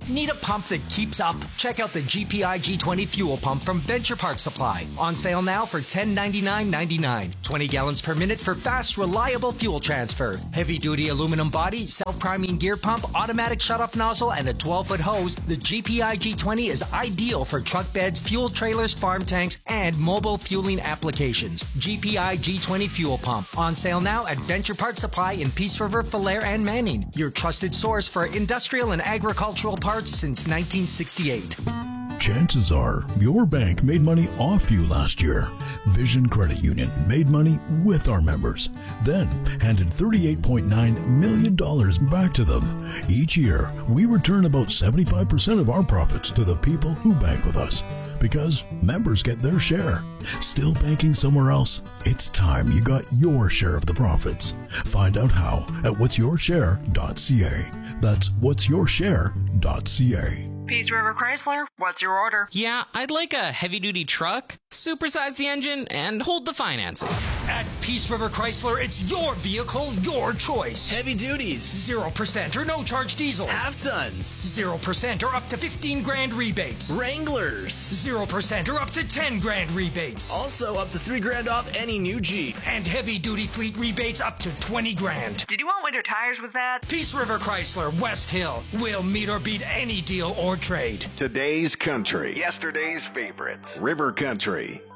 Need a pump that keeps up? Check out the GPI G20 fuel pump from Venture Park Supply. On sale now for $1099.99. 20 gallons per minute for fast, reliable fuel transfer. Heavy-duty aluminum body, self-priming gear pump, automatic shutoff nozzle, and a 12-foot hose. The GPI G20 is ideal for truck beds, fuel trailers, farm tanks, and mobile fueling applications. GPI G20 fuel pump. On sale now at Venture Park Supply in Peace River, Falher, and Manning. Your trusted source for industrial and agricultural parts since 1968. Chances are your bank made money off you last year. Vision Credit Union made money with our members, then handed $38.9 million back to them. Each year, we return about 75% of our profits to the people who bank with us, because members get their share. Still banking somewhere else? It's time you got your share of the profits. Find out how at whatsyourshare.ca. That's whatsyourshare.ca. Peace River Chrysler, what's your order? Yeah, I'd like a heavy-duty truck, supersize the engine, and hold the financing. At Peace River Chrysler, it's your vehicle, your choice. Heavy duties. 0% or no charge diesel. Half tons. 0% or up to 15 grand rebates. Wranglers. 0% or up to 10 grand rebates. Also up to 3 grand off any new Jeep. And heavy-duty fleet rebates up to 20 grand. Did you want winter tires with that? Peace River Chrysler, West Hill. We'll meet or beat any deal or trade. Today's country. Yesterday's favorites. River Country.